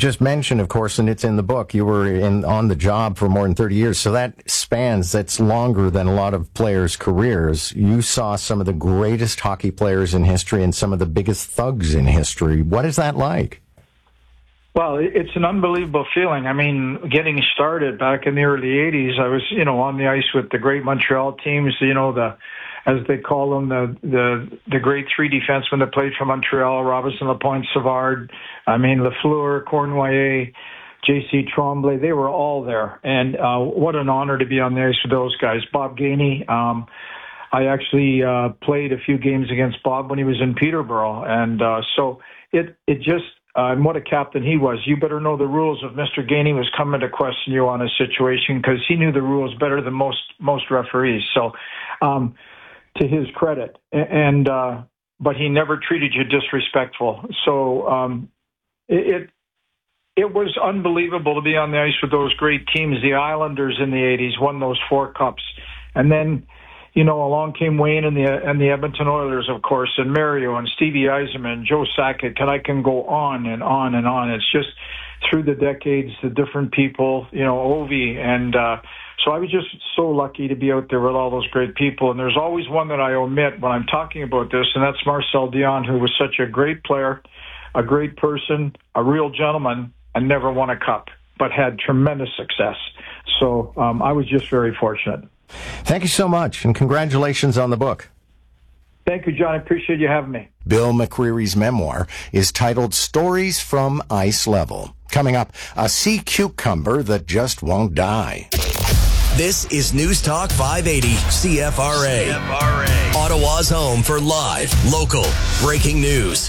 just mentioned, of course, and it's in the book, you were on the job for more than 30 years. So that's longer than a lot of players' careers. You saw some of the greatest hockey players in history and some of the biggest thugs in history. What is that like? Well, it's an unbelievable feeling. I mean, getting started back in the early 80s, I was, on the ice with the great Montreal teams, as they call them, the great three defensemen that played for Montreal, Robinson, Lapointe, Savard, Lafleur, Cournoyer, J.C. Tremblay, they were all there. And what an honor to be on the ice with those guys. Bob Gainey, I actually played a few games against Bob when he was in Peterborough. And so it just... and what a captain he was. You better know the rules if Mr. Gainey was coming to question you on a situation, because he knew the rules better than most referees. So, to his credit, but he never treated you disrespectful. So, it was unbelievable to be on the ice with those great teams. The Islanders in the 80s won those 4 cups, and then, along came Wayne and the Edmonton Oilers, of course, and Mario and Stevie Yzerman, Joe Sakic, and I can go on and on and on. It's just through the decades, the different people, Ovi. And so I was just so lucky to be out there with all those great people. And there's always one that I omit when I'm talking about this, and that's Marcel Dion, who was such a great player, a great person, a real gentleman, and never won a cup, but had tremendous success. So I was just very fortunate. Thank you so much, and congratulations on the book. Thank you, John. I appreciate you having me. Bill McCreary's memoir is titled Stories from Ice Level. Coming up, a sea cucumber that just won't die. This is News Talk 580 CFRA. Ottawa's home for live, local, breaking news.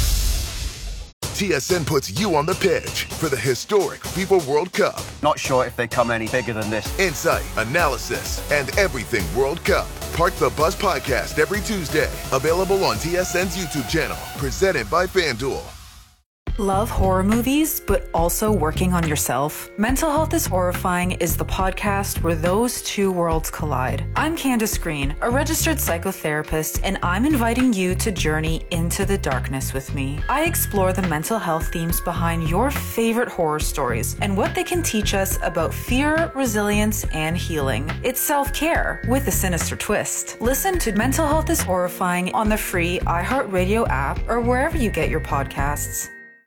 TSN puts you on the pitch for the historic FIFA World Cup. Not sure if they come any bigger than this. Insight, analysis, and everything World Cup. Park the Bus podcast every Tuesday. Available on TSN's YouTube channel. Presented by FanDuel. Love horror movies, but also working on yourself? Mental Health is Horrifying is the podcast where those two worlds collide. I'm Candace Green, a registered psychotherapist, and I'm inviting you to journey into the darkness with me. I explore the mental health themes behind your favorite horror stories and what they can teach us about fear, resilience, and healing. It's self-care with a sinister twist. Listen to Mental Health is Horrifying on the free iHeartRadio app or wherever you get your podcasts.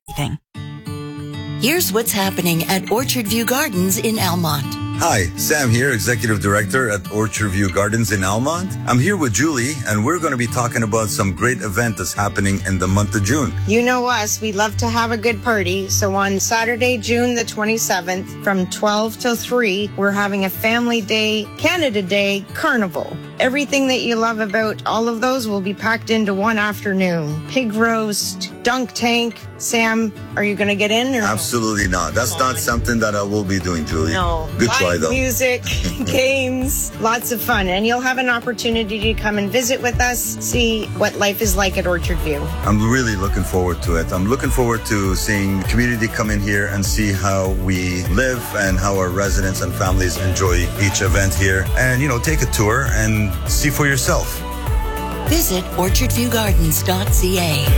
Here's what's happening at Orchard View Gardens in Almont. Hi, Sam here, Executive Director at Orchard View Gardens in Almont. I'm here with Julie, and we're going to be talking about some great event that's happening in the month of June. You know us, we love to have a good party. So on Saturday, June the 27th, from 12 till 3, we're having a Family Day, Canada Day Carnival. Everything that you love about all of those will be packed into one afternoon. Pig roast, dunk tank. Sam, are you going to get in? Or Absolutely not. That's not something that I will be doing, Julie. No. Good try, though. Music, games, lots of fun. And you'll have an opportunity to come and visit with us, see what life is like at Orchard View. I'm really looking forward to it. I'm looking forward to seeing community come in here and see how we live and how our residents and families enjoy each event here. And, take a tour and see for yourself. Visit orchardviewgardens.ca.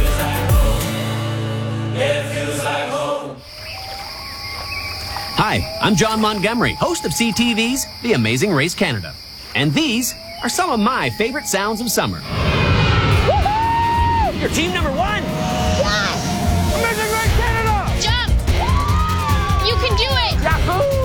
Hi, I'm John Montgomery, host of CTV's The Amazing Race Canada. And these are some of my favorite sounds of summer. Woohoo! You're team number 1! Yes! Amazing Race Canada! Jump! You can do it! Yahoo!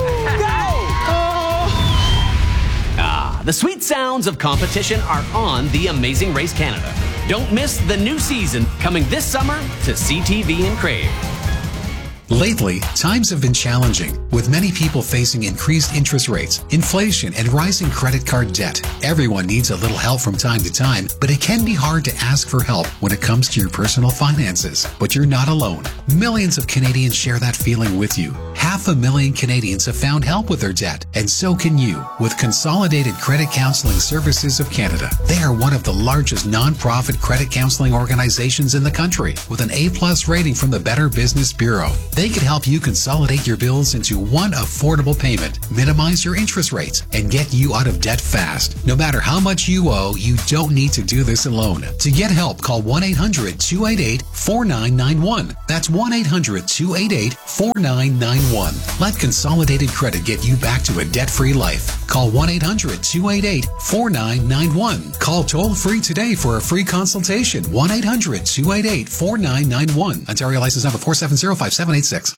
The sweet sounds of competition are on The Amazing Race Canada. Don't miss the new season coming this summer to CTV and Crave. Lately, times have been challenging, with many people facing increased interest rates, inflation, and rising credit card debt. Everyone needs a little help from time to time, but it can be hard to ask for help when it comes to your personal finances. But you're not alone. Millions of Canadians share that feeling with you. 500,000 Canadians have found help with their debt, and so can you with Consolidated Credit Counseling Services of Canada. They are one of the largest non-profit credit counseling organizations in the country, with an A+ rating from the Better Business Bureau. They They can help you consolidate your bills into one affordable payment, minimize your interest rates, and get you out of debt fast. No matter how much you owe, you don't need to do this alone. To get help, call 1-800-288-4991. That's 1-800-288-4991. Let Consolidated Credit get you back to a debt-free life. Call 1-800-288-4991. Call toll-free today for a free consultation. 1-800-288-4991. Ontario license number 4705786.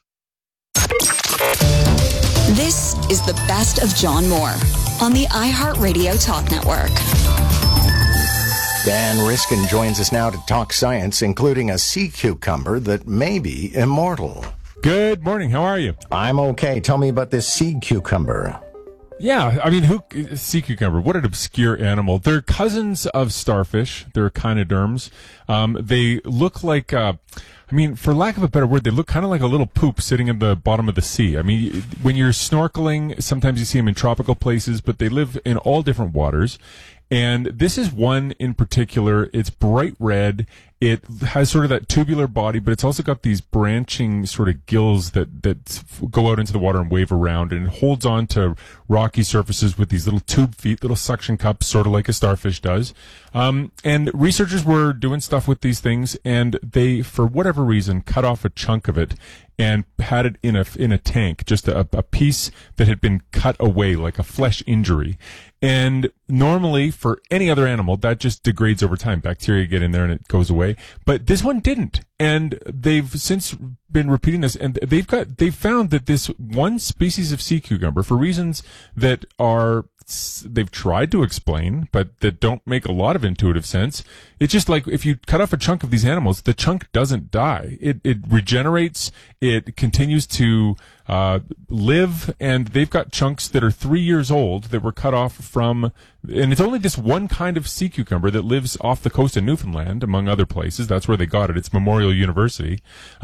This is the best of John Moore on the iHeartRadio Talk Network. Dan Riskin joins us now to talk science, including a sea cucumber that may be immortal. Good morning. How are you? I'm okay. Tell me about this sea cucumber. Yeah, I mean, sea cucumber, what an obscure animal. They're cousins of starfish. They're echinoderms. They look like, for lack of a better word, they look kind of like a little poop sitting at the bottom of the sea. I mean, when you're snorkeling, sometimes you see them in tropical places, but they live in all different waters. And this is one in particular. It's bright red. It has sort of that tubular body, but it's also got these branching sort of gills that go out into the water and wave around, and it holds on to rocky surfaces with these little tube feet, little suction cups, sort of like a starfish does. And researchers were doing stuff with these things, and they, for whatever reason, cut off a chunk of it and had it in a tank, just a piece that had been cut away, like a flesh injury. And normally, for any other animal, that just degrades over time. Bacteria get in there and it goes away. But this one didn't. And they've since been repeating this, and they've found that this one species of sea cucumber, for reasons that they've tried to explain, but that don't make a lot of intuitive sense. It's just like if you cut off a chunk of these animals, the chunk doesn't die. It regenerates. It continues to live, and they've got chunks that are 3 years old that were cut off from, and it's only this one kind of sea cucumber that lives off the coast of Newfoundland, among other places. That's where they got it. It's Memorial University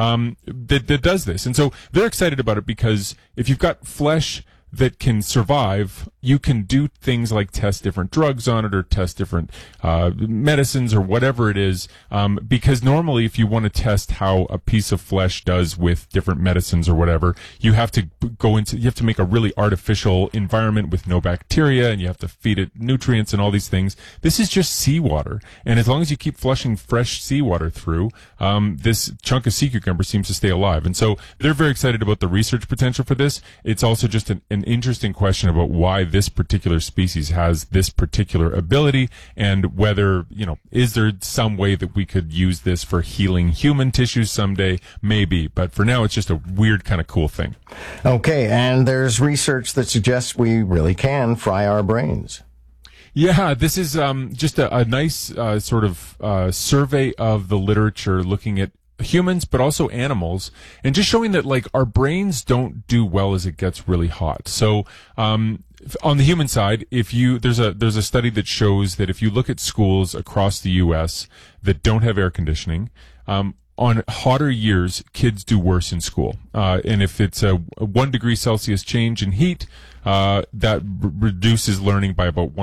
that does this. And so they're excited about it because if you've got flesh that can survive, you can do things like test different drugs on it or test different medicines or whatever it is, because normally if you want to test how a piece of flesh does with different medicines or whatever, you have to make a really artificial environment with no bacteria, and you have to feed it nutrients and all these things. This is just seawater, and as long as you keep flushing fresh seawater through, this chunk of sea cucumber seems to stay alive. And so they're very excited about the research potential for this. It's also just an interesting question about why this particular species has this particular ability, and whether, is there some way that we could use this for healing human tissues someday? Maybe, but for now it's just a weird kind of cool thing. Okay, and there's research that suggests we really can fry our brains. Yeah, this is just a nice sort of survey of the literature looking at humans, but also animals, and just showing that our brains don't do well as it gets really hot. So, on the human side, there's a study that shows that if you look at schools across the U.S. that don't have air conditioning, on hotter years, kids do worse in school. And if it's a 1 degree Celsius change in heat, that reduces learning by about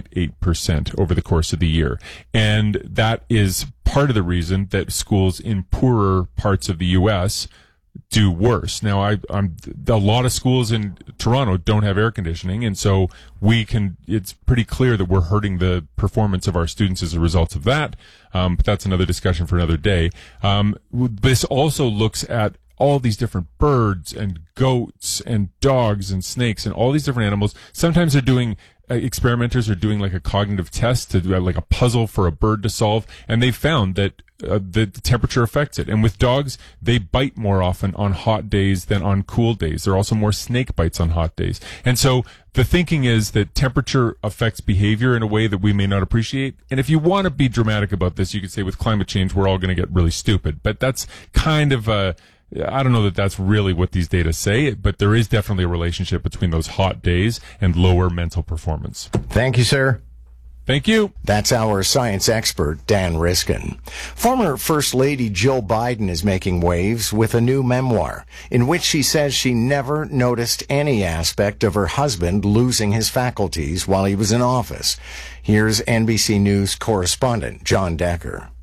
1.8% over the course of the year. And that is part of the reason that schools in poorer parts of the U.S. do worse. Now, a lot of schools in Toronto don't have air conditioning, and so it's pretty clear that we're hurting the performance of our students as a result of that. But that's another discussion for another day. This also looks at all these different birds and goats and dogs and snakes and all these different animals. Sometimes they're doing experimenters are doing like a cognitive test to do like a puzzle for a bird to solve, and they found that the temperature affects it. And with dogs, they bite more often on hot days than on cool days. There are also more snake bites on hot days. And so the thinking is that temperature affects behavior in a way that we may not appreciate. And if you want to be dramatic about this, you could say with climate change, we're all going to get really stupid. But that's kind of I don't know that that's really what these data say, but there is definitely a relationship between those hot days and lower mental performance. Thank you, sir. Thank you. That's our science expert, Dan Riskin. Former First Lady Jill Biden is making waves with a new memoir in which she says she never noticed any aspect of her husband losing his faculties while he was in office. Here's NBC News correspondent John Decker.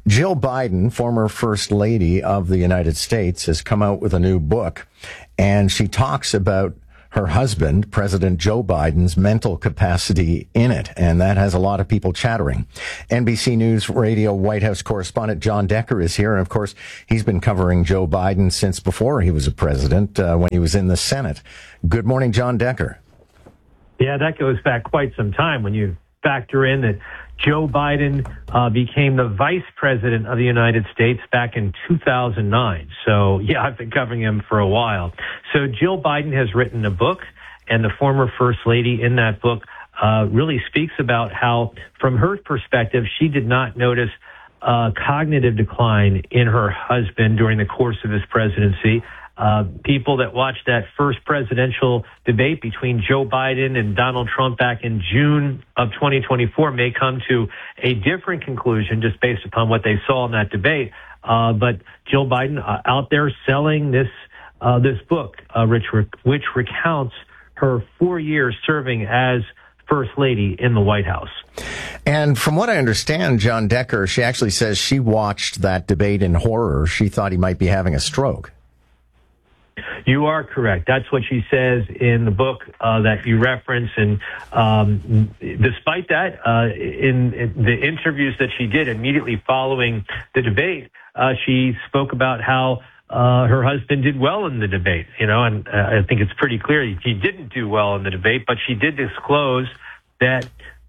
Jill Biden, former First Lady of the United States, has come out with a new book, and she talks about her husband, President Joe Biden's mental capacity in it, and that has a lot of people chattering. NBC News Radio White House correspondent John Decker is here, and of course, he's been covering Joe Biden since before he was a president, when he was in the Senate. Good morning, John Decker. Yeah, that goes back quite some time when you factor in that Joe Biden became the vice president of the United States back in 2009. So, yeah, I've been covering him for a while. So Jill Biden has written a book, and the former First Lady in that book really speaks about how, from her perspective, she did not notice cognitive decline in her husband during the course of his presidency. People that watched that first presidential debate between Joe Biden and Donald Trump back in June of 2024 may come to a different conclusion just based upon what they saw in that debate. But Jill Biden out there selling this book, which recounts her 4 years serving as First Lady in the White House. And from what I understand, John Decker, she actually says she watched that debate in horror. She thought he might be having a stroke. You are correct. That's what she says in the book that you reference. And despite that, in the interviews that she did immediately following the debate, she spoke about how her husband did well in the debate. And I think it's pretty clear he didn't do well in the debate, but she did disclose that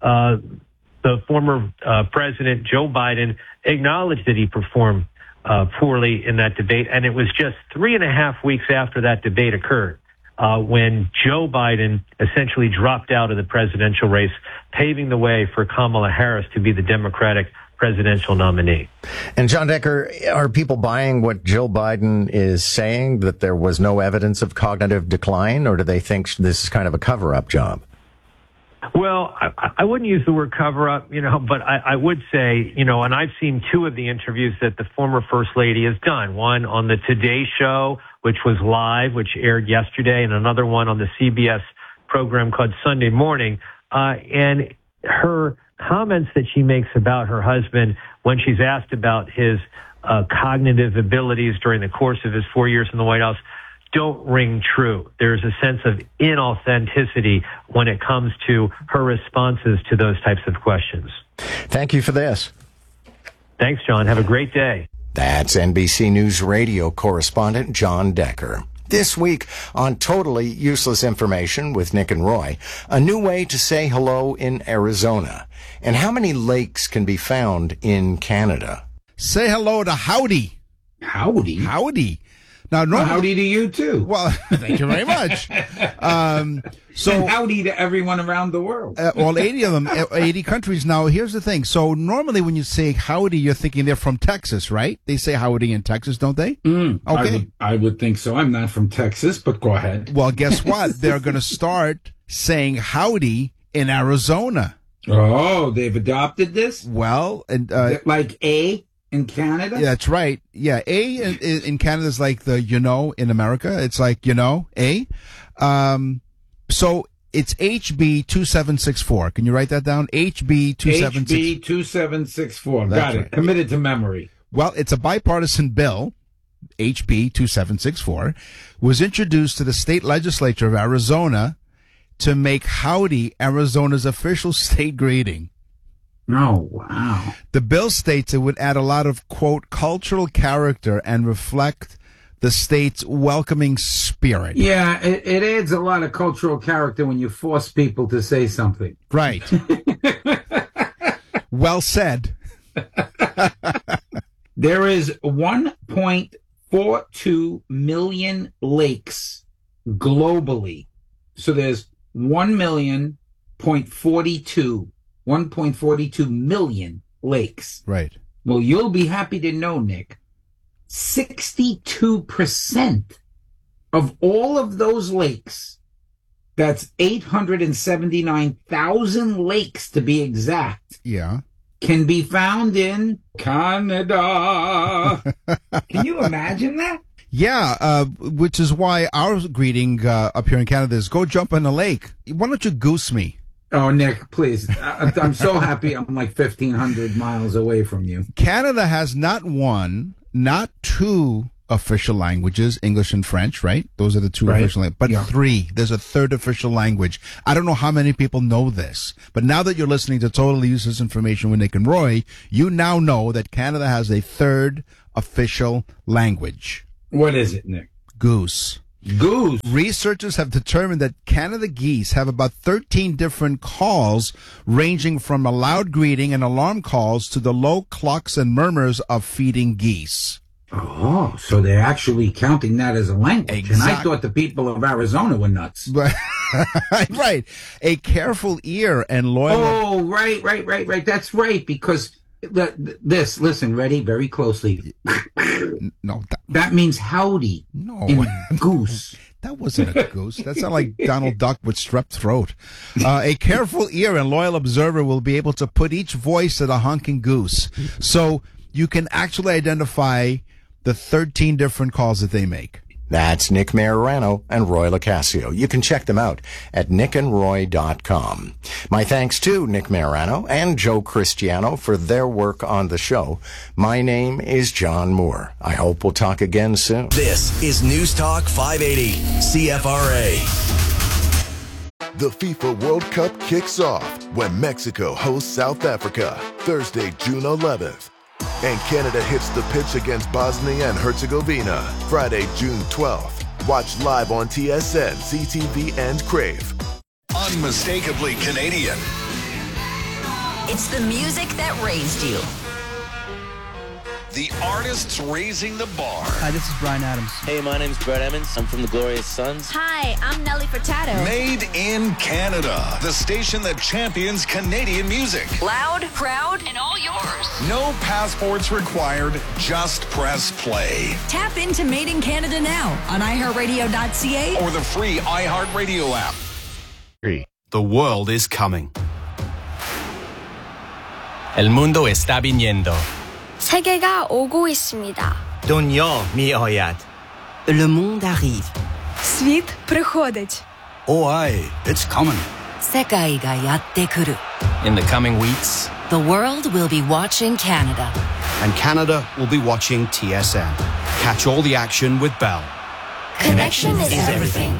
the former president, Joe Biden, acknowledged that he performed poorly in that debate. And it was just 3.5 weeks after that debate occurred when Joe Biden essentially dropped out of the presidential race, paving the way for Kamala Harris to be the Democratic presidential nominee. And John Decker, are people buying what Jill Biden is saying, that there was no evidence of cognitive decline, or do they think this is kind of a cover-up job? Well, I wouldn't use the word cover up, but I would say, and I've seen 2 of the interviews that the former First Lady has done. One on the Today Show, which was live, which aired yesterday, and another one on the CBS program called Sunday Morning. And her comments that she makes about her husband when she's asked about his cognitive abilities during the course of his 4 years in the White House don't ring true. There's a sense of inauthenticity when it comes to her responses to those types of questions. Thank you for this. Thanks, John. Have a great day. That's NBC News Radio correspondent John Decker. This week on Totally Useless Information with Nick and Roy, a new way to say hello in Arizona, and how many lakes can be found in Canada. Say hello to Howdy. Howdy? Howdy. Now, howdy to you, too. Well, thank you very much. And howdy to everyone around the world. All 80 of them, 80 countries. Now, here's the thing. So normally when you say howdy, you're thinking they're from Texas, right? They say howdy in Texas, don't they? Okay. I would think so. I'm not from Texas, but go ahead. Well, guess what? They're going to start saying howdy in Arizona. Oh, they've adopted this? Well, and like A in Canada? Yeah, that's right. Yeah, A in Canada is like the in America. It's like A. So it's HB 2764. Can you write that down? HB 2764. Got it. Right. Committed to memory. Well, it's a bipartisan bill. HB 2764 was introduced to the state legislature of Arizona to make Howdy Arizona's official state greeting. Oh, wow. The bill states it would add a lot of, quote, cultural character and reflect the state's welcoming spirit. Yeah, it adds a lot of cultural character when you force people to say something. Right. Well said. There is 1.42 million lakes globally. So there's 1.42 million lakes. Right. Well, you'll be happy to know, Nick, 62% of all of those lakes, that's 879,000 lakes to be exact. Yeah. Can be found in Canada. Can you imagine that? Yeah, which is why our greeting up here in Canada is go jump in the lake. Why don't you goose me? Oh, Nick, please. I'm so happy I'm like 1,500 miles away from you. Canada has not one, not two official languages, English and French, right? Those are the two official languages, but three. There's a third official language. I don't know how many people know this, but now that you're listening to Totally Useless Information with Nick and Roy, you now know that Canada has a third official language. What is it, Nick? Goose. Goose. Researchers have determined that Canada geese have about 13 different calls, ranging from a loud greeting and alarm calls to the low clucks and murmurs of feeding geese. Oh, so they're actually counting that as a language. Exactly. And I thought the people of Arizona were nuts. Right. A careful ear and loyal... Oh, right. That's right, because listen, ready, very closely. No. That means howdy. No. In goose. That wasn't a goose. That sounded like Donald Duck with strep throat. A careful ear and loyal observer will be able to put each voice at a honking goose. So you can actually identify the 13 different calls that they make. That's Nick Marano and Roy LoCascio. You can check them out at nickandroy.com. My thanks to Nick Marano and Joe Cristiano for their work on the show. My name is John Moore. I hope we'll talk again soon. This is News Talk 580, CFRA. The FIFA World Cup kicks off when Mexico hosts South Africa Thursday, June 11th. And Canada hits the pitch against Bosnia and Herzegovina Friday, June 12th. Watch live on TSN, CTV, and Crave. Unmistakably Canadian. It's the music that raised you. The artists raising the bar. Hi, this is Bryan Adams. Hey, my name's Brett Emmons. I'm from the Glorious Sons. Hi, I'm Nelly Furtado. Made in Canada. The station that champions Canadian music. Loud, proud, and all yours. No passports required. Just press play. Tap into Made in Canada now on iHeartRadio.ca or the free iHeartRadio app. The world is coming. El mundo está viniendo. 세계가 오고 있습니다. Dunya mi'ayad. Le monde arrive. Світ приходить. Oh, aye, it's coming. 世界がやってくる. In the coming weeks, The world will be watching Canada. And Canada will be watching TSN. Catch all the action with Bell. Connection is everything.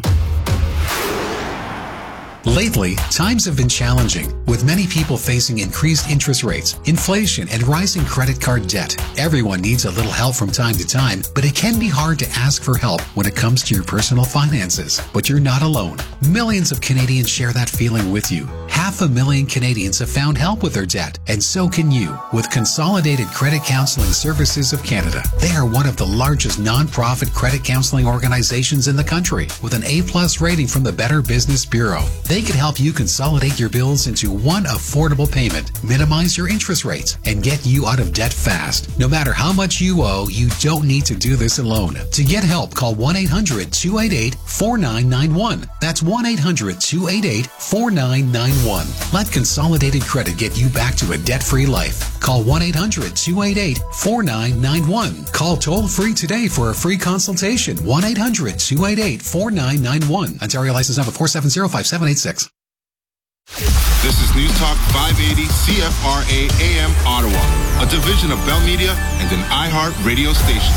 Lately, times have been challenging, with many people facing increased interest rates, inflation, and rising credit card debt. Everyone needs a little help from time to time, but it can be hard to ask for help when it comes to your personal finances. But you're not alone. Millions of Canadians share that feeling with you. 500,000 Canadians have found help with their debt, and so can you with Consolidated Credit Counseling Services of Canada. They are one of the largest non-profit credit counseling organizations in the country, with an A+ rating from the Better Business Bureau. They can help you consolidate your bills into one affordable payment, minimize your interest rates, and get you out of debt fast. No matter how much you owe, you don't need to do this alone. To get help, call 1-800-288-4991. That's 1-800-288-4991. Let Consolidated Credit get you back to a debt-free life. Call 1-800-288-4991. Call toll-free today for a free consultation. 1-800-288-4991. Ontario license number 4705786. This is News Talk 580 CFRA AM Ottawa, a division of Bell Media and an iHeart radio station.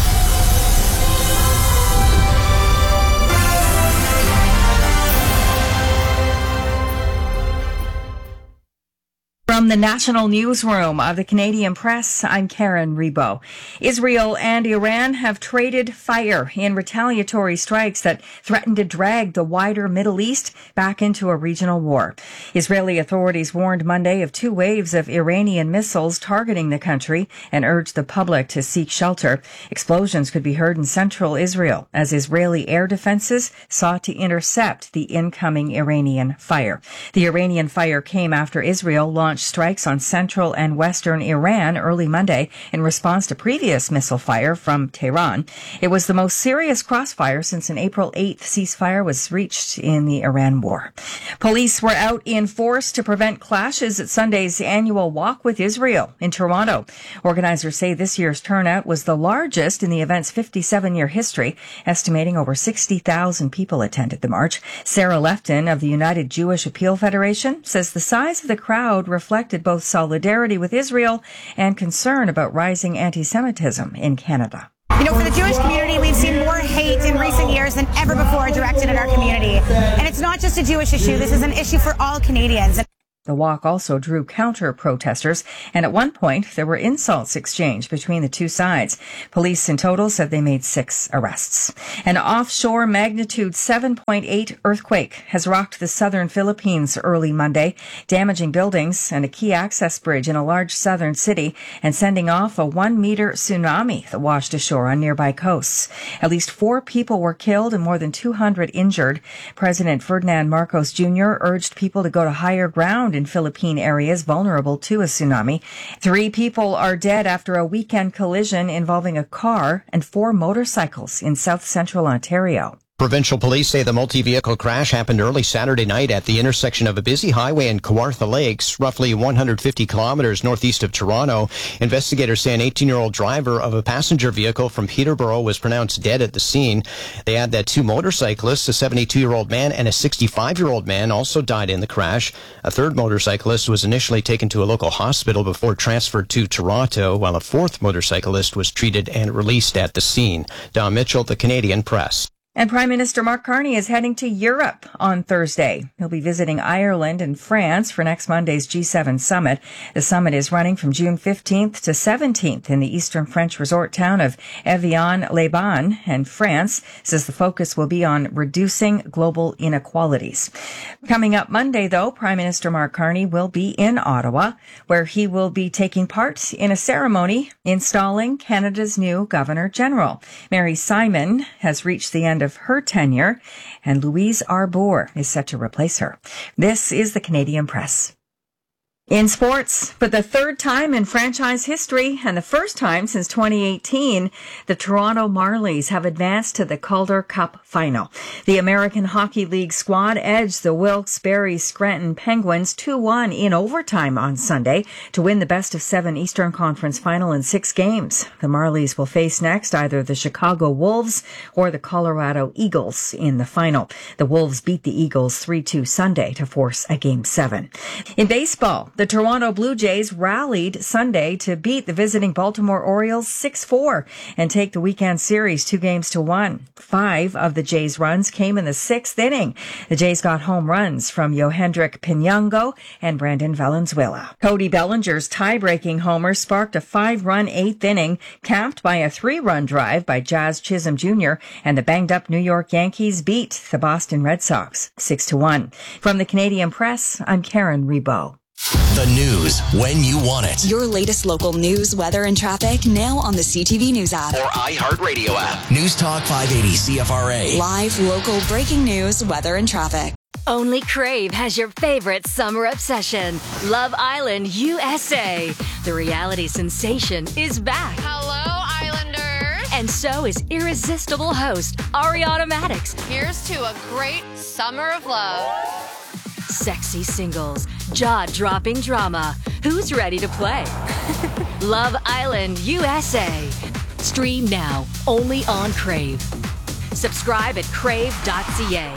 From the National Newsroom of the Canadian Press, I'm Karen Rebo. Israel and Iran have traded fire in retaliatory strikes that threaten to drag the wider Middle East back into a regional war. Israeli authorities warned Monday of 2 waves of Iranian missiles targeting the country and urged the public to seek shelter. Explosions could be heard in central Israel as Israeli air defenses sought to intercept the incoming Iranian fire. The Iranian fire came after Israel launched strikes on central and western Iran early Monday in response to previous missile fire from Tehran. It was the most serious crossfire since an April 8th ceasefire was reached in the Iran war. Police were out in force to prevent clashes at Sunday's annual Walk with Israel in Toronto. Organizers say this year's turnout was the largest in the event's 57-year history, estimating over 60,000 people attended the march. Sarah Lefton of the United Jewish Appeal Federation says the size of the crowd reflected both solidarity with Israel and concern about rising anti-Semitism in Canada. You know, for the Jewish community, we've seen more hate in recent years than ever before directed at our community. And it's not just a Jewish issue. This is an issue for all Canadians. The walk also drew counter-protesters, and at one point there were insults exchanged between the two sides. Police in total said they made 6 arrests. An offshore magnitude 7.8 earthquake has rocked the southern Philippines early Monday, damaging buildings and a key access bridge in a large southern city and sending off a 1-meter tsunami that washed ashore on nearby coasts. At least 4 people were killed and more than 200 injured. President Ferdinand Marcos Jr. urged people to go to higher ground in Philippine areas vulnerable to a tsunami. 3 people are dead after a weekend collision involving a car and 4 motorcycles in south central Ontario. Provincial police say the multi-vehicle crash happened early Saturday night at the intersection of a busy highway in Kawartha Lakes, roughly 150 kilometers northeast of Toronto. Investigators say an 18-year-old driver of a passenger vehicle from Peterborough was pronounced dead at the scene. They add that 2 motorcyclists, a 72-year-old man and a 65-year-old man, also died in the crash. A 3rd motorcyclist was initially taken to a local hospital before transferred to Toronto, while a 4th motorcyclist was treated and released at the scene. Don Mitchell, The Canadian Press. And Prime Minister Mark Carney is heading to Europe on Thursday. He'll be visiting Ireland and France for next Monday's G7 summit. The summit is running from June 15th to 17th in the eastern French resort town of Evian-les-Bains, and France says the focus will be on reducing global inequalities. Coming up Monday, though, Prime Minister Mark Carney will be in Ottawa, where he will be taking part in a ceremony installing Canada's new Governor General. Mary Simon has reached the end of her tenure, and Louise Arbour is set to replace her. This is the Canadian Press. In sports, for the 3rd time in franchise history and the first time since 2018, the Toronto Marlies have advanced to the Calder Cup final. The American Hockey League squad edged the Wilkes-Barre Scranton Penguins 2-1 in overtime on Sunday to win the best-of-7 Eastern Conference final in 6 games. The Marlies will face next either the Chicago Wolves or the Colorado Eagles in the final. The Wolves beat the Eagles 3-2 Sunday to force a Game 7. In baseball, the Toronto Blue Jays rallied Sunday to beat the visiting Baltimore Orioles 6-4 and take the weekend series 2-1. 5 of the Jays' runs came in the 6th inning. The Jays got home runs from Yohendrick Pinango and Brandon Valenzuela. Cody Bellinger's tie-breaking homer sparked a 5-run 8th inning, capped by a 3-run drive by Jazz Chisholm Jr., and the banged-up New York Yankees beat the Boston Red Sox 6-1. From the Canadian Press, I'm Karen Rebo. The news when you want it. Your latest local news, weather, and traffic now on the CTV News app. Or iHeartRadio app. News Talk 580 CFRA. Live, local, breaking news, weather, and traffic. Only Crave has your favorite summer obsession. Love Island USA. The reality sensation is back. Hello, Islanders. And so is irresistible host Ariana Madix. Here's to a great summer of love. Sexy singles, jaw-dropping drama. Who's ready to play? Love Island USA. Stream now, only on Crave. Subscribe at crave.ca.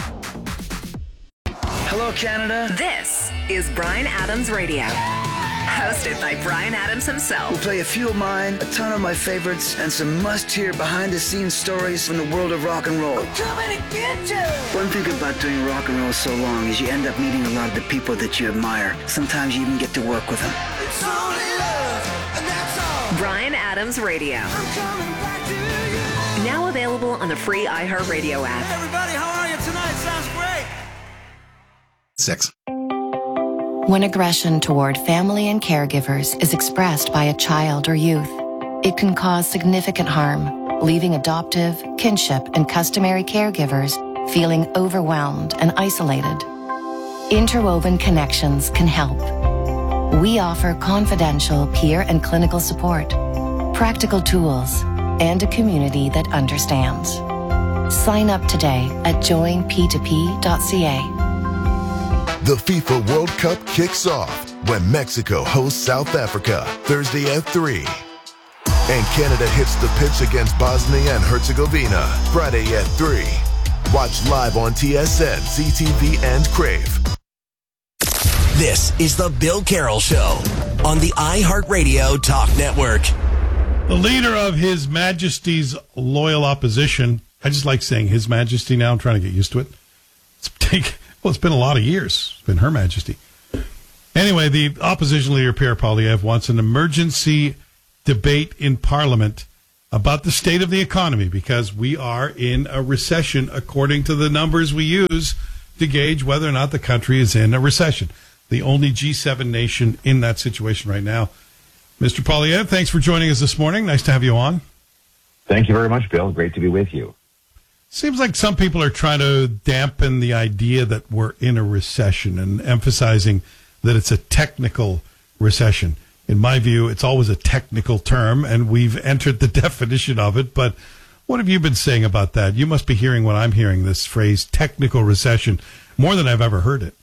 Hello, Canada. This is Bryan Adams Radio. Hosted by Bryan Adams himself. We'll play a few of mine, a ton of my favorites, and some must-hear behind-the-scenes stories from the world of rock and roll. We're coming to get you! One thing about doing rock and roll so long is you end up meeting a lot of the people that you admire. Sometimes you even get to work with them. It's only love, and that's all. Bryan Adams Radio. I'm coming back to you. Now available on the free iHeartRadio app. Hey, everybody, how are you tonight? Sounds great. 6. When aggression toward family and caregivers is expressed by a child or youth, it can cause significant harm, leaving adoptive, kinship, and customary caregivers feeling overwhelmed and isolated. Interwoven Connections can help. We offer confidential peer and clinical support, practical tools, and a community that understands. Sign up today at joinp2p.ca. The FIFA World Cup kicks off when Mexico hosts South Africa Thursday at 3. And Canada hits the pitch against Bosnia and Herzegovina Friday at 3. Watch live on TSN, CTV, and Crave. This is the Bill Carroll Show on the iHeartRadio Talk Network. The leader of His Majesty's loyal opposition, I just like saying His Majesty now, I'm trying to get used to it. It's been a lot of years. It's been Her Majesty. Anyway, the opposition leader, Pierre Poilievre, wants an emergency debate in Parliament about the state of the economy because we are in a recession according to the numbers we use to gauge whether or not the country is in a recession. The only G7 nation in that situation right now. Mr. Poilievre, thanks for joining us this morning. Nice to have you on. Thank you very much, Bill. Great to be with you. Seems like some people are trying to dampen the idea that we're in a recession and emphasizing that it's a technical recession. In my view, it's always a technical term, and we've entered the definition of it. But what have you been saying about that? You must be hearing what I'm hearing, this phrase, technical recession, more than I've ever heard it.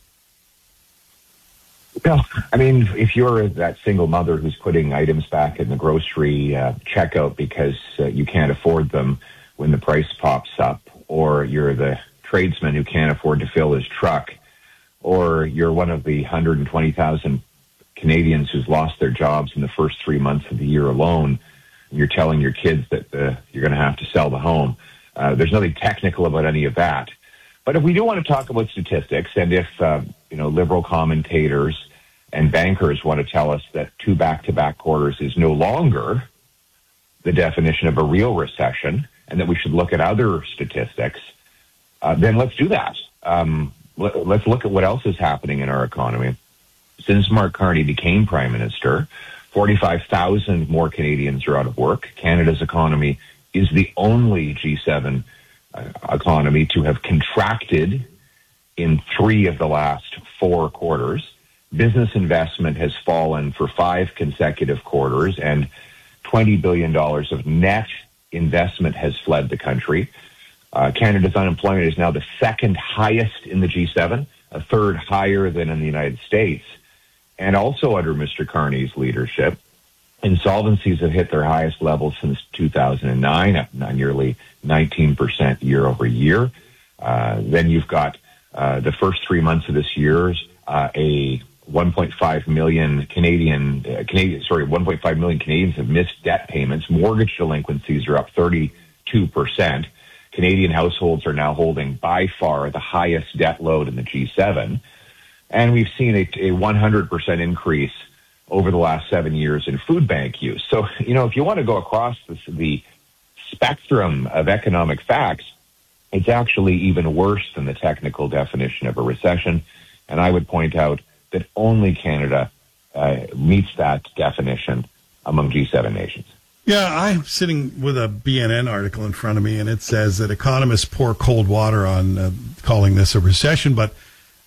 Well, I mean, if you're that single mother who's putting items back in the grocery checkout because you can't afford them when the price pops up, or you're the tradesman who can't afford to fill his truck, or you're one of the 120,000 Canadians who's lost their jobs in the first 3 months of the year alone, and you're telling your kids that you're going to have to sell the home. There's nothing technical about any of that. But if we do want to talk about statistics, and if liberal commentators and bankers want to tell us that 2 back-to-back quarters is no longer the definition of a real recession, and that we should look at other statistics, then let's do that. Let's look at what else is happening in our economy. Since Mark Carney became Prime Minister, 45,000 more Canadians are out of work. Canada's economy is the only G7 economy to have contracted in 3 of the last 4 quarters. Business investment has fallen for 5 consecutive quarters, and $20 billion of net investment has fled the country. Canada's unemployment is now the 2nd highest in the G7, a 3rd higher than in the United States. And also under Mr. Carney's leadership, insolvencies have hit their highest level since 2009, up nearly 19% year over year. Then you've got the first 3 months of this year, a 1.5 million Canadians have missed debt payments. Mortgage delinquencies are up 32%. Canadian households are now holding by far the highest debt load in the G7. And we've seen a 100% increase over the last 7 years in food bank use. So, if you want to go across the spectrum of economic facts, it's actually even worse than the technical definition of a recession. And I would point out that only Canada meets that definition among G7 nations. Yeah, I'm sitting with a BNN article in front of me, and it says that economists pour cold water on calling this a recession, but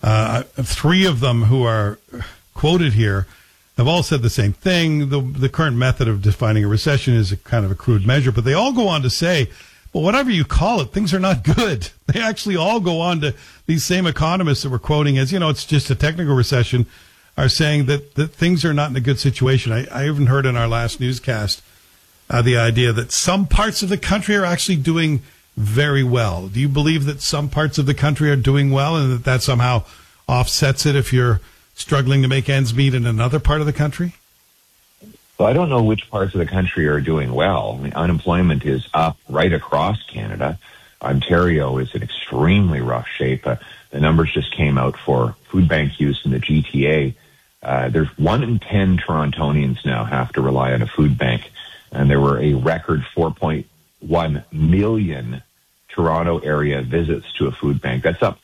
3 of them who are quoted here have all said the same thing. The current method of defining a recession is a kind of a crude measure, but they all go on to say, well, whatever you call it, things are not good. They actually all go on to, these same economists that we're quoting as, it's just a technical recession, are saying that things are not in a good situation. I even heard in our last newscast the idea that some parts of the country are actually doing very well. Do you believe that some parts of the country are doing well and that somehow offsets it if you're struggling to make ends meet in another part of the country? Well, I don't know which parts of the country are doing well. I mean, unemployment is up right across Canada. Ontario is in extremely rough shape. The numbers just came out for food bank use in the GTA. There's 1 in 10 Torontonians now have to rely on a food bank. And there were a record 4.1 million Toronto area visits to a food bank. That's up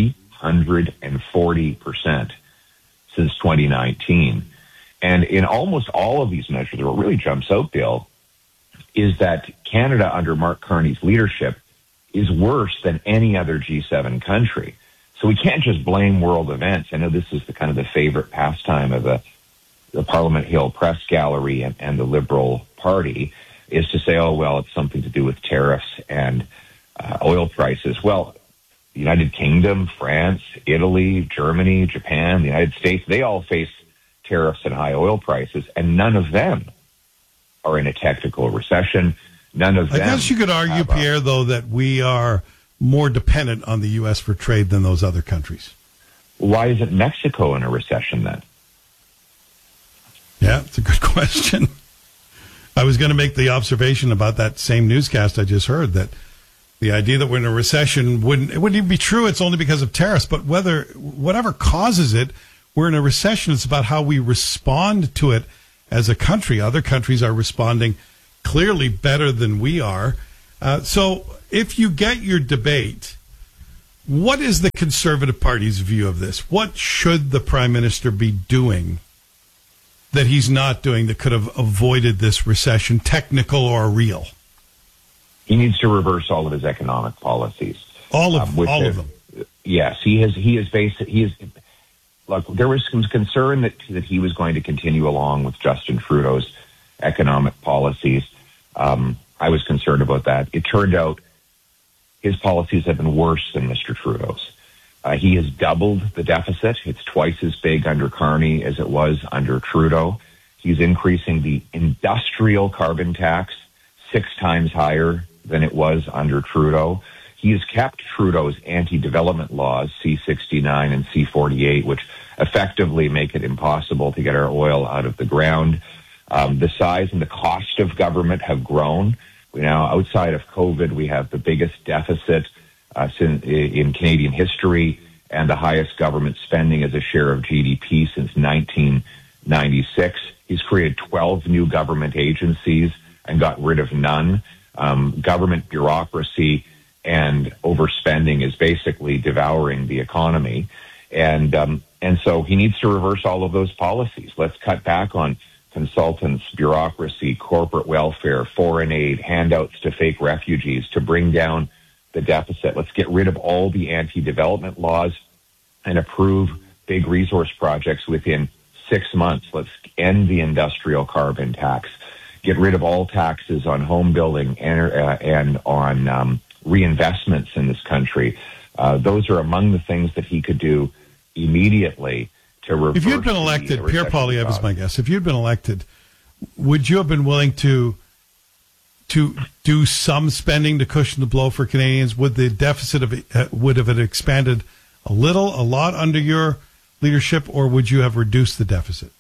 340% since 2019. And in almost all of these measures, what really jumps out, Bill, is that Canada under Mark Carney's leadership is worse than any other G7 country. So we can't just blame world events. I know this is the favorite pastime of the the Parliament Hill Press Gallery and the Liberal Party is to say, oh, well, it's something to do with tariffs and oil prices. Well, the United Kingdom, France, Italy, Germany, Japan, the United States, they all face tariffs and high oil prices, and none of them are in a technical recession. None of them. I guess you could argue, Pierre, though, that we are more dependent on the U.S. for trade than those other countries. Why isn't Mexico in a recession then? Yeah, it's a good question. I was going to make the observation about that same newscast I just heard, that the idea that we're in a recession wouldn't even be true. It's only because of tariffs. But whatever causes it, we're in a recession. It's about how we respond to it as a country. Other countries are responding clearly better than we are. So if you get your debate, what is the Conservative Party's view of this? What should the Prime Minister be doing that he's not doing that could have avoided this recession, technical or real? He needs to reverse all of his economic policies. All of them. Yes, he is. Look, there was some concern that he was going to continue along with Justin Trudeau's economic policies. I was concerned about that. It turned out his policies have been worse than Mr. Trudeau's. He has doubled the deficit. It's twice as big under Carney as it was under Trudeau. He's increasing the industrial carbon tax 6 times higher than it was under Trudeau. He has kept Trudeau's anti-development laws, C-69 and C-48, which effectively make it impossible to get our oil out of the ground. The size and the cost of government have grown. Now, outside of COVID, we have the biggest deficit in Canadian history and the highest government spending as a share of GDP since 1996. He's created 12 new government agencies and got rid of none. Government bureaucracy and overspending is basically devouring the economy. And so he needs to reverse all of those policies. Let's cut back on consultants, bureaucracy, corporate welfare, foreign aid, handouts to fake refugees to bring down the deficit. Let's get rid of all the anti-development laws and approve big resource projects within 6 months. Let's end the industrial carbon tax. Get rid of all taxes on home building and on reinvestments in this country. Those are among the things that he could do immediately to reverse. If you'd been elected, Pierre Poilievre is my guess. If you'd been elected, would you have been willing to do some spending to cushion the blow for Canadians? Would the deficit would have it expanded a lot under your leadership, or would you have reduced the deficit?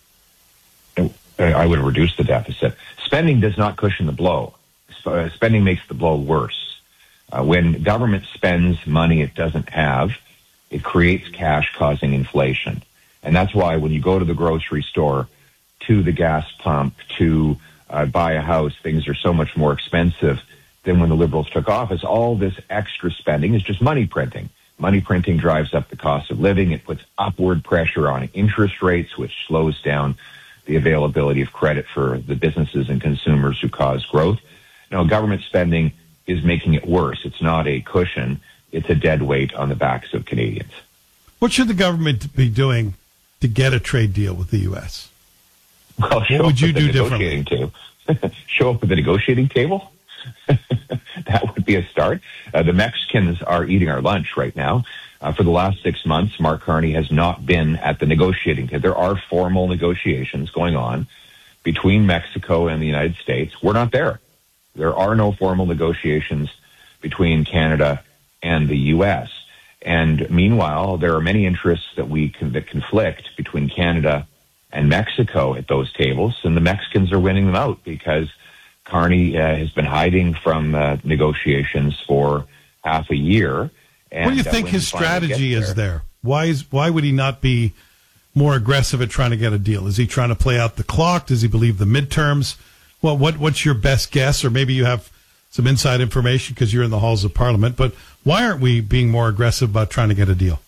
I would have reduced the deficit. Spending does not cushion the blow. Spending makes the blow worse. When government spends money it doesn't have, it creates cash causing inflation. And that's why when you go to the grocery store, to the gas pump, to buy a house, things are so much more expensive than when the Liberals took office. All this extra spending is just money printing. Money printing drives up the cost of living. It puts upward pressure on interest rates, which slows down the availability of credit for the businesses and consumers who cause growth. Now, government spending is making it worse. It's not a cushion. It's a dead weight on the backs of Canadians. What should the government be doing to get a trade deal with the U.S.? Well, what would you do differently? Show up at the negotiating table? That would be a start. The Mexicans are eating our lunch right now. For the last 6 months, Mark Carney has not been at the negotiating table. There are formal negotiations going on between Mexico and the United States. We're not there. There are no formal negotiations between Canada and the U.S. And meanwhile, there are many interests that conflict between Canada and Mexico at those tables, and the Mexicans are winning them out because Carney has been hiding from negotiations for half a year. And, what do you think his strategy is there? Why would he not be more aggressive at trying to get a deal? Is he trying to play out the clock? Does he believe the midterms? Well, what's your best guess? Or maybe you have some inside information because you're in the halls of Parliament. But why aren't we being more aggressive about trying to get a deal?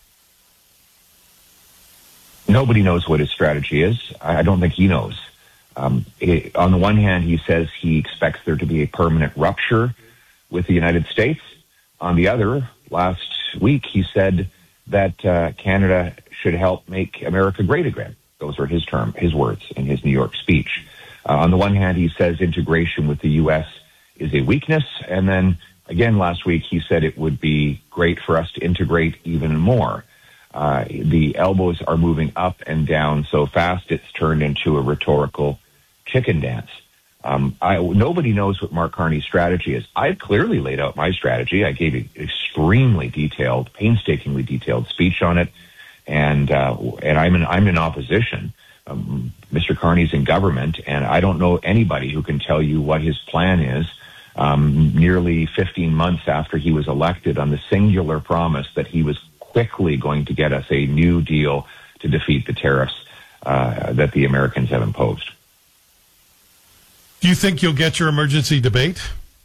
Nobody knows what his strategy is. I don't think he knows. On the one hand, he says he expects there to be a permanent rupture with the United States. On the other, last week, he said that Canada should help make America great again. Those are his words in his New York speech. On the one hand, he says integration with the U.S. is a weakness. And then again, last week, he said it would be great for us to integrate even more. The elbows are moving up and down so fast, it's turned into a rhetorical chicken dance. Nobody knows what Mark Carney's strategy is. I've clearly laid out my strategy. I gave an extremely detailed, painstakingly detailed speech on it. And I'm in opposition. Mr. Carney's in government, and I don't know anybody who can tell you what his plan is. Nearly 15 months after he was elected, on the singular promise that he was quickly going to get us a new deal to defeat the tariffs that the Americans have imposed. Do you think you'll get your emergency debate?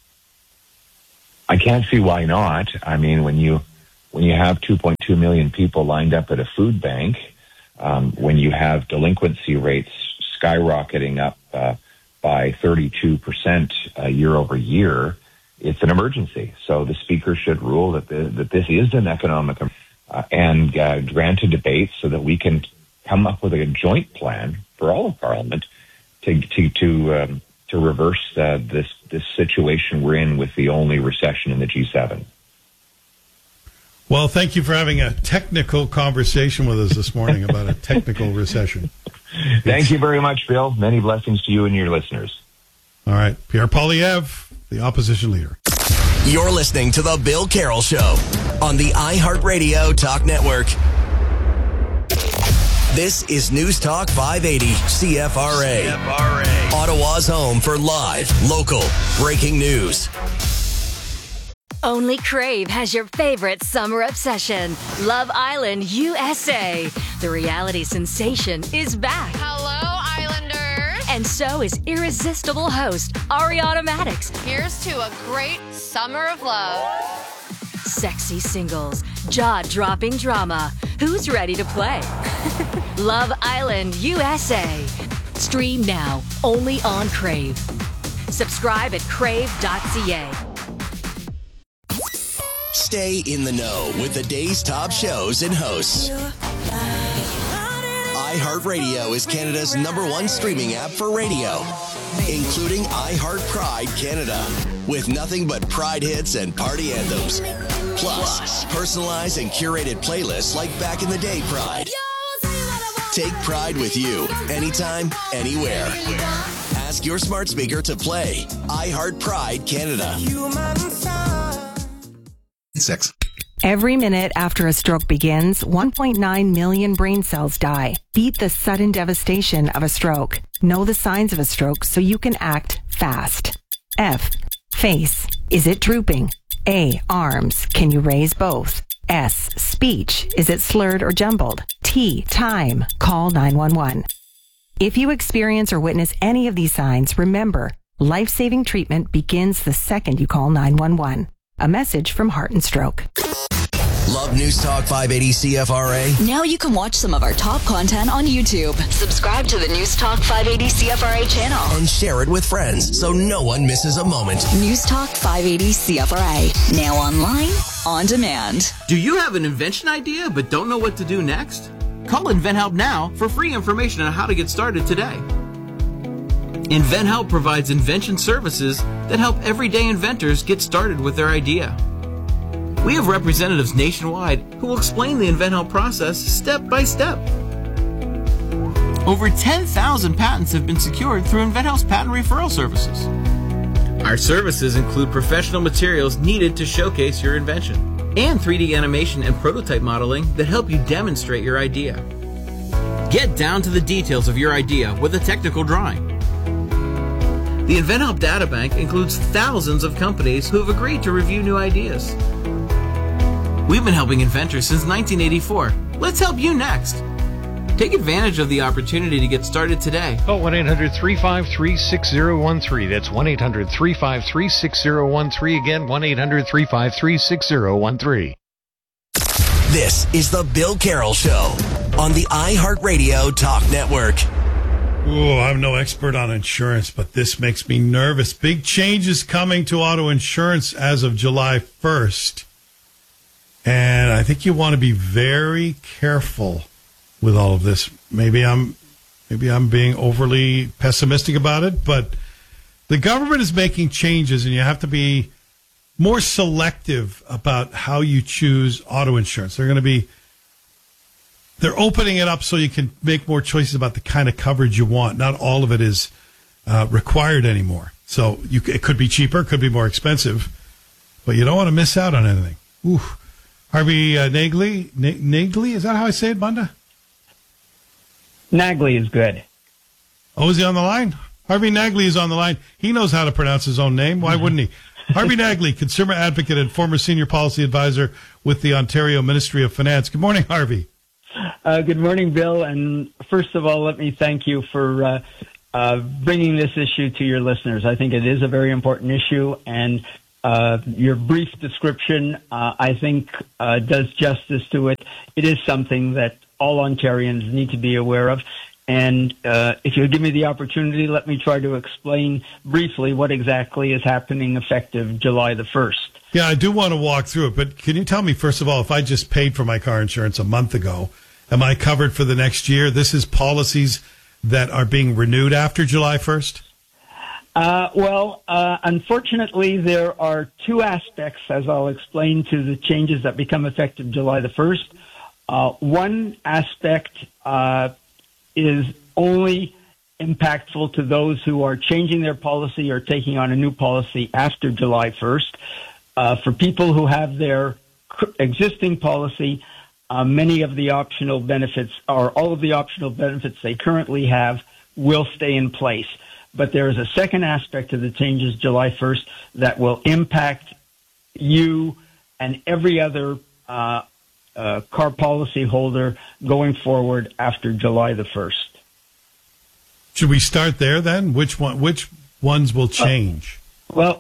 I can't see why not. I mean, when you have 2.2 million people lined up at a food bank, when you have delinquency rates skyrocketing up by 32% year over year, it's an emergency. So the speaker should rule that this is an economic and grant a debate so that we can come up with a joint plan for all of Parliament to reverse this situation we're in with the only recession in the G7. Well, thank you for having a technical conversation with us this morning about a technical recession. Thank you very much, Bill. Many blessings to you and your listeners. All right. Pierre Poilievre, the opposition leader. You're listening to The Bill Carroll Show on the iHeartRadio Talk Network. This is News Talk 580 CFRA. Ottawa's home for live, local, breaking news. Only Crave has your favorite summer obsession, Love Island USA. The reality sensation is back. Hello, Islanders. And so is irresistible host Ariana Maddox. Here's to a great summer of love. Sexy singles, jaw-dropping drama. Who's ready to play? Love Island USA. Stream now, only on Crave. Subscribe at crave.ca. Stay in the know with the day's top shows and hosts. iHeartRadio is Canada's #1 streaming app for radio, including iHeart Pride Canada, with nothing but Pride hits and party anthems. Plus, personalized and curated playlists like Back in the Day Pride. Take Pride with you, anytime, anywhere. Ask your smart speaker to play iHeart Pride Canada. 6. Every minute after a stroke begins, 1.9 million brain cells die. Beat the sudden devastation of a stroke. Know the signs of a stroke so you can act fast. F. Face. Is it drooping? A. Arms. Can you raise both? S. Speech. Is it slurred or jumbled? T. Time. Call 911. If you experience or witness any of these signs, remember, life-saving treatment begins the second you call 911. A message from Heart and Stroke. Love News Talk 580 CFRA? Now you can watch some of our top content on YouTube. Subscribe to the News Talk 580 CFRA channel. And share it with friends so no one misses a moment. News Talk 580 CFRA. Now online, on demand. Do you have an invention idea but don't know what to do next? Call InventHelp now for free information on how to get started today. InventHelp provides invention services that help everyday inventors get started with their idea. We have representatives nationwide who will explain the InventHelp process step by step. Over 10,000 patents have been secured through InventHelp's patent referral services. Our services include professional materials needed to showcase your invention and 3D animation and prototype modeling that help you demonstrate your idea. Get down to the details of your idea with a technical drawing. The InventHelp Databank includes thousands of companies who have agreed to review new ideas. We've been helping inventors since 1984. Let's help you next. Take advantage of the opportunity to get started today. Call 1-800-353-6013. That's 1-800-353-6013. Again, 1-800-353-6013. This is The Bill Carroll Show on the iHeartRadio Talk Network. Oh, I'm no expert on insurance, but this makes me nervous. Big changes coming to auto insurance as of July 1st. And I think you want to be very careful with all of this. Maybe I'm Maybe I'm being overly pessimistic about it, but the government is making changes, and you have to be more selective about how you choose auto insurance. They're opening it up so you can make more choices about the kind of coverage you want. Not all of it is required anymore. So it could be cheaper, it could be more expensive, but you don't want to miss out on anything. Ooh. Harvey Nagley, is that how I say it, Bunda? Nagley is good. Oh, is he on the line? Harvey Nagley is on the line. He knows how to pronounce his own name. Why wouldn't he? Harvey Nagley, consumer advocate and former senior policy advisor with the Ontario Ministry of Finance. Good morning, Harvey. Good morning, Bill. And first of all, let me thank you for bringing this issue to your listeners. I think it is a very important issue, and your brief description, I think, does justice to it. It is something that all Ontarians need to be aware of. And if you'll give me the opportunity, let me try to explain briefly what exactly is happening effective July the 1st. Yeah, I do want to walk through it, but can you tell me, first of all, if I just paid for my car insurance a month ago, am I covered for the next year? This is policies that are being renewed after July 1st? Unfortunately, there are two aspects, as I'll explain, to the changes that become effective July the 1st. One aspect is only impactful to those who are changing their policy or taking on a new policy after July 1st. For people who have their existing policy, many of the optional benefits, or all of the optional benefits they currently have, will stay in place. But there is a second aspect to the changes July 1st that will impact you and every other car policy holder going forward after July the 1st. Should we start there then? Which ones will change? Let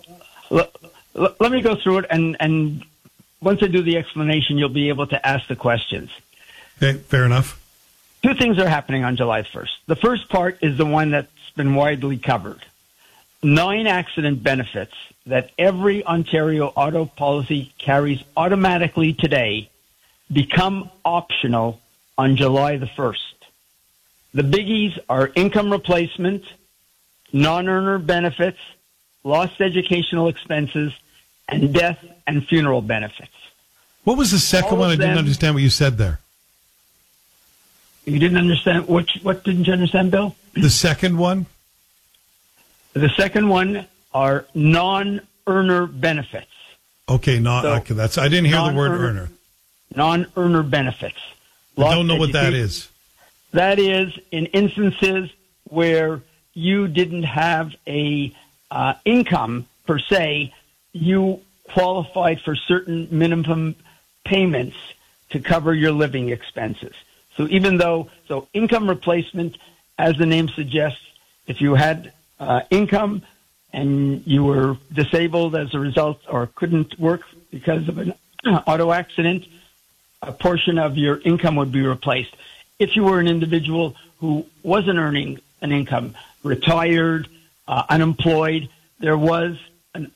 me go through it, and once I do the explanation, you'll be able to ask the questions. Okay, fair enough. Two things are happening on July 1st. The first part is the one that's been widely covered. 9 accident benefits that every Ontario auto policy carries automatically today become optional on July the 1st. The biggies are income replacement, non-earner benefits, lost educational expenses, and death and funeral benefits. What was the second one? I didn't understand what you said there. You didn't understand? What didn't you understand, Bill? The second one? The second one are non-earner benefits. Okay, I didn't hear the word earner. Non-earner benefits. I don't know what that is. That is in instances where you didn't have a income per se, you qualified for certain minimum payments to cover your living expenses. So income replacement, as the name suggests, if you had income and you were disabled as a result or couldn't work because of an auto accident, a portion of your income would be replaced. If you were an individual who wasn't earning an income, retired, unemployed, there was a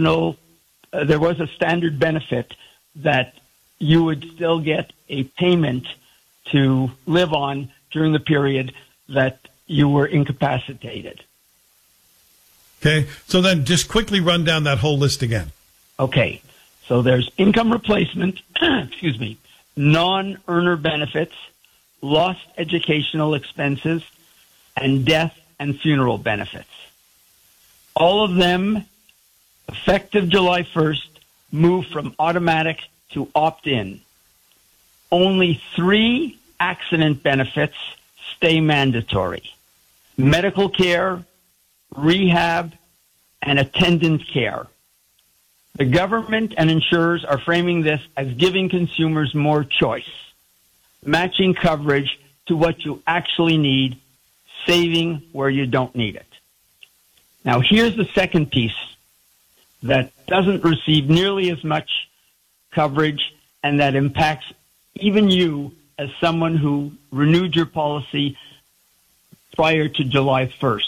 standard benefit that you would still get a payment to live on during the period that you were incapacitated. Okay, so then just quickly run down that whole list again. Okay, so there's income replacement, non-earner benefits, lost educational expenses, and death and funeral benefits. All of them, effective July 1st, move from automatic to opt-in. Only 3 accident benefits stay mandatory: medical care, rehab, and attendant care. The government and insurers are framing this as giving consumers more choice, matching coverage to what you actually need, saving where you don't need it. Now, here's the second piece that doesn't receive nearly as much coverage and that impacts even you as someone who renewed your policy prior to July 1st.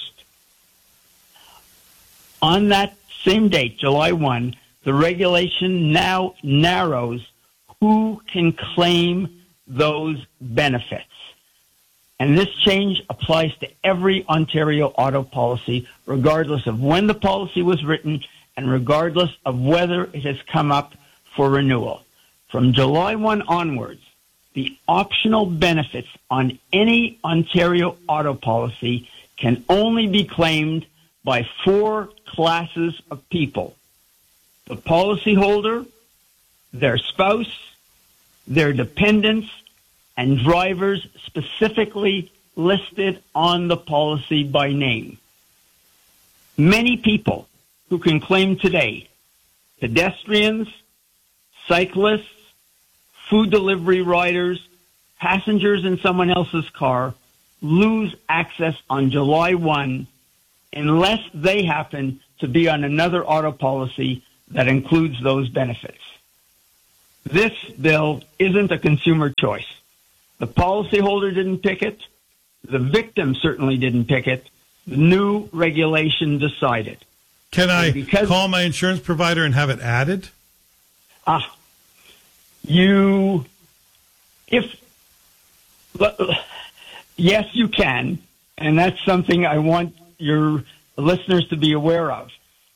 On that same date, July 1, the regulation now narrows who can claim those benefits. And this change applies to every Ontario auto policy, regardless of when the policy was written and regardless of whether it has come up for renewal. From July 1 onwards, the optional benefits on any Ontario auto policy can only be claimed by 4 classes of people: the policyholder, their spouse, their dependents, and drivers specifically listed on the policy by name. Many people who can claim today: pedestrians, cyclists, food delivery riders, passengers in someone else's car, lose access on July 1 unless they happen to be on another auto policy that includes those benefits. This bill isn't a consumer choice. The policyholder didn't pick it. The victim certainly didn't pick it. The new regulation decided. Can I call my insurance provider and have it added? Yes, you can. And that's something I want your listeners to be aware of.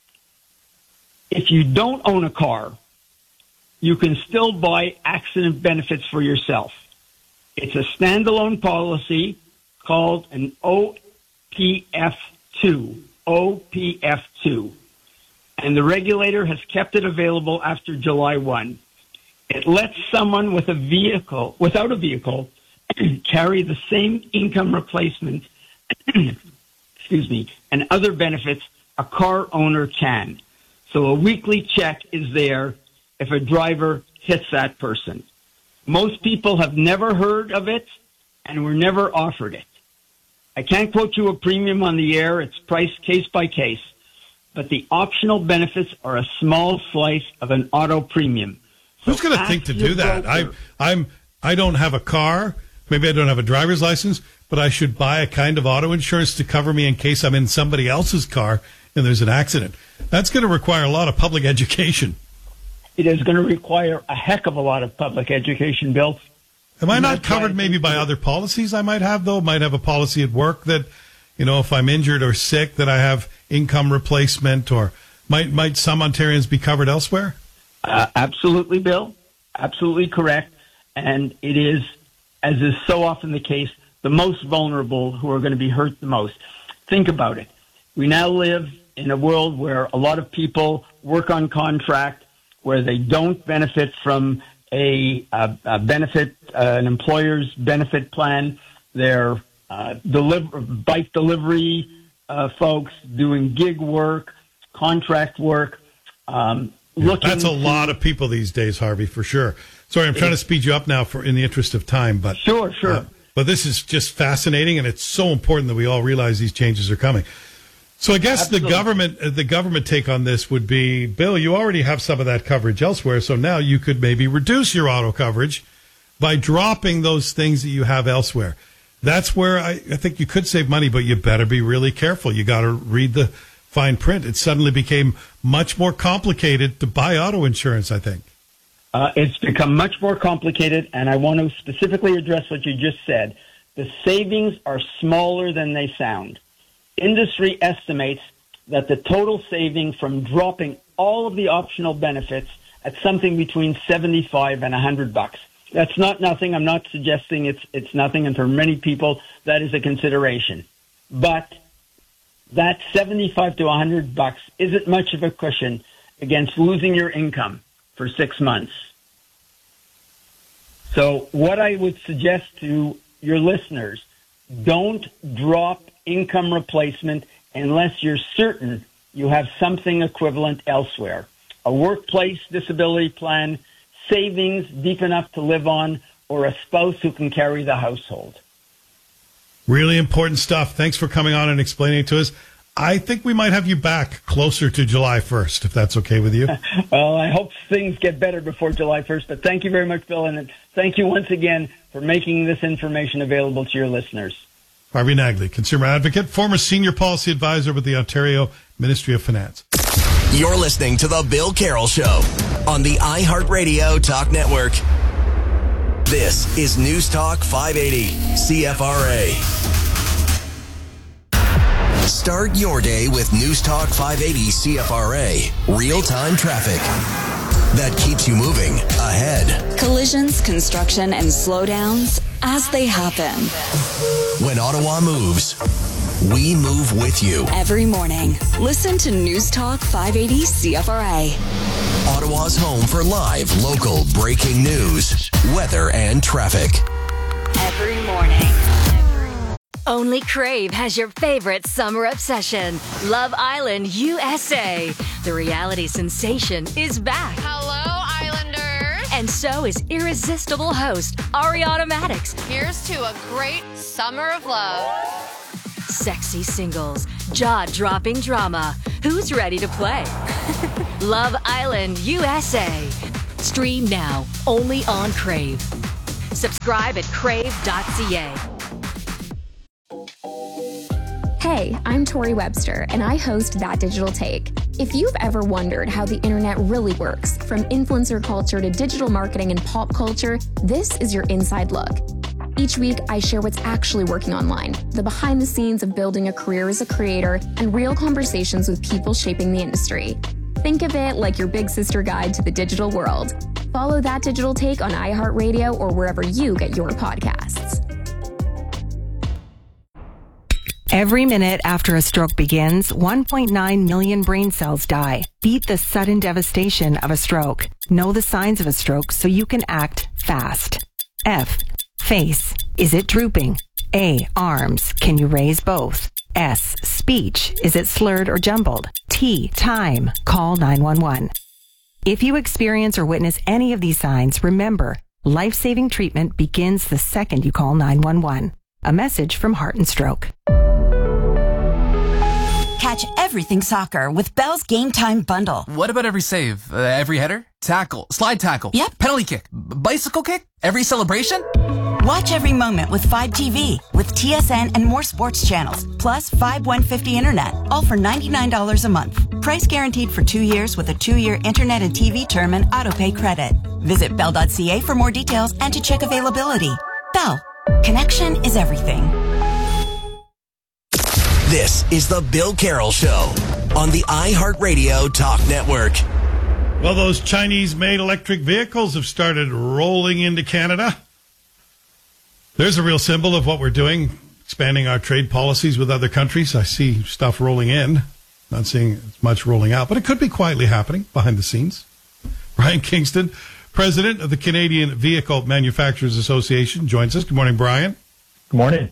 If you don't own a car, you can still buy accident benefits for yourself. It's a standalone policy called an OPF2. OPF2. And the regulator has kept it available after July 1. It lets someone without a vehicle, carry the same income replacement, and other benefits a car owner can. So a weekly check is there if a driver hits that person. Most people have never heard of it and were never offered it. I can't quote you a premium on the air. It's priced case by case. But the optional benefits are a small slice of an auto premium. Who's going to think to do that? I don't have a car. Maybe I don't have a driver's license, but I should buy a kind of auto insurance to cover me in case I'm in somebody else's car and there's an accident. That's going to require a lot of public education. It is going to require a heck of a lot of public education, Bill. Am I not covered maybe by other policies I might have, though? Might have a policy at work that, if I'm injured or sick, that I have income replacement, or might some Ontarians be covered elsewhere? Absolutely, Bill. Absolutely correct. And it is, as is so often the case, the most vulnerable who are going to be hurt the most. Think about it. We now live in a world where a lot of people work on contract, where they don't benefit from an employer's benefit plan. They're bike delivery folks doing gig work, contract work. That's a lot of people these days, Harvey, for sure. Sorry, I'm trying to speed you up now in the interest of time. But Sure. But this is just fascinating, and it's so important that we all realize these changes are coming. So I guess the government take on this would be, Bill, you already have some of that coverage elsewhere, so now you could maybe reduce your auto coverage by dropping those things that you have elsewhere. That's where I think you could save money, but you better be really careful. You got to read the fine print. It suddenly became much more complicated to buy auto insurance, I think. It's become much more complicated, and I want to specifically address what you just said. The savings are smaller than they sound. Industry estimates that the total saving from dropping all of the optional benefits at something between $75 and $100. That's not nothing. I'm not suggesting it's nothing, and for many people that is a consideration. But that $75 to $100 isn't much of a cushion against losing your income for 6 months. So what I would suggest to your listeners, don't drop income replacement unless you're certain you have something equivalent elsewhere. A workplace disability plan, savings deep enough to live on, or a spouse who can carry the household. Really important stuff. Thanks for coming on and explaining it to us. I think we might have you back closer to July 1st, if that's okay with you. Well, I hope things get better before July 1st, but thank you very much, Bill, and thank you once again for making this information available to your listeners. Harvey Nagley, consumer advocate, former senior policy advisor with the Ontario Ministry of Finance. You're listening to The Bill Carroll Show on the iHeartRadio Talk Network. This is News Talk 580 CFRA. Start your day with News Talk 580 CFRA. Real-time traffic that keeps you moving ahead. Collisions, construction, and slowdowns as they happen. When Ottawa moves, we move with you. Every morning, listen to News Talk 580 CFRA. Ottawa's home for live, local, breaking news, weather, and traffic. Every morning. Only Crave has your favorite summer obsession, Love Island, USA. The reality sensation is back. Hello, Islanders. And so is irresistible host Ariana Maddox. Here's to a great summer of love. Sexy singles, jaw-dropping drama. Who's ready to play? Love Island, USA. Stream now, only on Crave. Subscribe at crave.ca. Hey, I'm Tori Webster, and I host That Digital Take. If you've ever wondered how the internet really works, from influencer culture to digital marketing and pop culture, this is your inside look. Each week, I share what's actually working online, the behind the scenes of building a career as a creator, and real conversations with people shaping the industry. Think of it like your big sister guide to the digital world. Follow That Digital Take on iHeartRadio or wherever you get your podcasts. Every minute after a stroke begins, 1.9 million brain cells die. Beat the sudden devastation of a stroke. Know the signs of a stroke so you can act fast. F. Face. Is it drooping? A. Arms. Can you raise both? S. Speech. Is it slurred or jumbled? T. Time. Call 911. If you experience or witness any of these signs, remember, life-saving treatment begins the second you call 911. A message from Heart and Stroke. Catch everything soccer with Bell's Game Time Bundle. What about every save? Every header? Tackle? Slide tackle? Yep. Penalty kick? Bicycle kick? Every celebration? Watch every moment with 5 TV, with TSN and more sports channels, plus 5 150 internet, all for $99 a month. Price guaranteed for 2 years with a 2-year internet and TV term and autopay credit. Visit bell.ca for more details and to check availability. Bell. Connection is everything. This is the Bill Carroll Show on the iHeartRadio Talk Network. Well, those Chinese-made electric vehicles have started rolling into Canada. There's a real symbol of what we're doing, expanding our trade policies with other countries. I see stuff rolling in, not seeing as much rolling out, but it could be quietly happening behind the scenes. Brian Kingston, president of the Canadian Vehicle Manufacturers Association, joins us. Good morning, Brian. Good morning.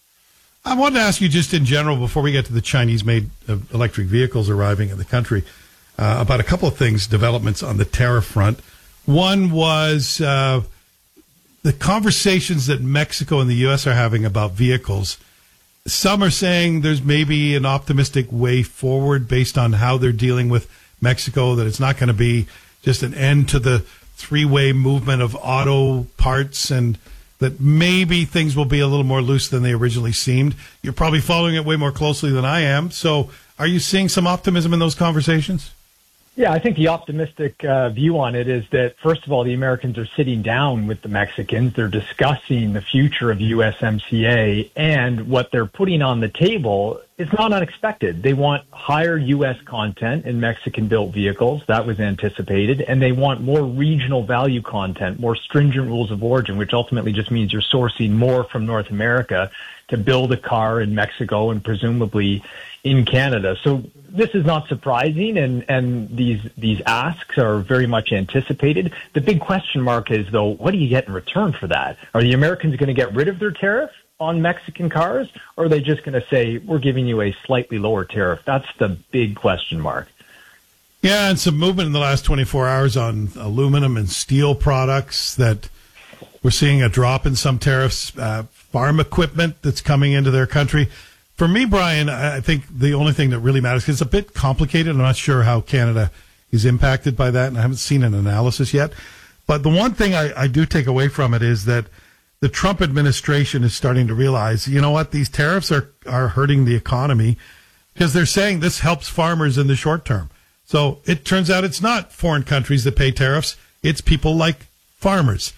I wanted to ask you just in general, before we get to the Chinese-made electric vehicles arriving in the country, about a couple of things, developments on the tariff front. One was the conversations that Mexico and the U.S. are having about vehicles. Some are saying there's maybe an optimistic way forward based on how they're dealing with Mexico, that it's not going to be just an end to the three-way movement of auto parts, and that maybe things will be a little more loose than they originally seemed. You're probably following it way more closely than I am. So are you seeing some optimism in those conversations? Yeah, I think the optimistic view on it is that, first of all, the Americans are sitting down with the Mexicans. They're discussing the future of USMCA, and what they're putting on the table is not unexpected. They want higher U.S. content in Mexican-built vehicles. That was anticipated. And they want more regional value content, more stringent rules of origin, which ultimately just means you're sourcing more from North America to build a car in Mexico and presumably in Canada. So this is not surprising, and these asks are very much anticipated. The big question mark is, though, what do you get in return for that? Are the Americans going to get rid of their tariff on Mexican cars, or are they just going to say, we're giving you a slightly lower tariff? That's the big question mark. Yeah, and some movement in the last 24 hours on aluminum and steel products, that we're seeing a drop in some tariffs, farm equipment that's coming into their country. For me, Brian, I think the only thing that really matters, because it's a bit complicated. I'm not sure how Canada is impacted by that, and I haven't seen an analysis yet. But the one thing I do take away from it is that the Trump administration is starting to realize, you know what, these tariffs are hurting the economy, because they're saying this helps farmers in the short term. So it turns out it's not foreign countries that pay tariffs. It's people like farmers.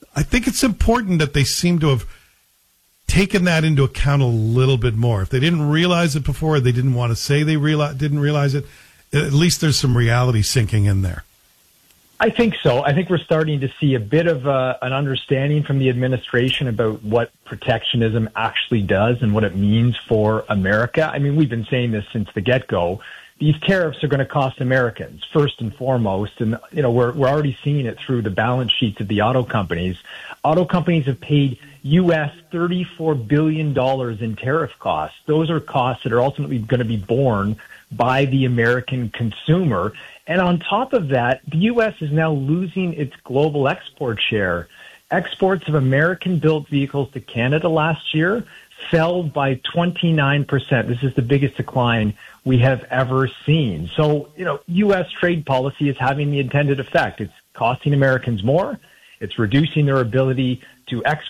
I think it's important that they seem to have taken that into account a little bit more. If they didn't realize it before, they didn't want to say they didn't realize it, at least there's some reality sinking in there. I think so. I think we're starting to see a bit of an understanding from the administration about what protectionism actually does and what it means for America. I mean, we've been saying this since the get-go. These tariffs are going to cost Americans first and foremost. And, we're already seeing it through the balance sheets of the auto companies. Auto companies have paid U.S. $34 billion in tariff costs. Those are costs that are ultimately going to be borne by the American consumer. And on top of that, the U.S. is now losing its global export share. Exports of American-built vehicles to Canada last year fell by 29%. This is the biggest decline we have ever seen. So, U.S. trade policy is having the intended effect. It's costing Americans more. It's reducing their ability to export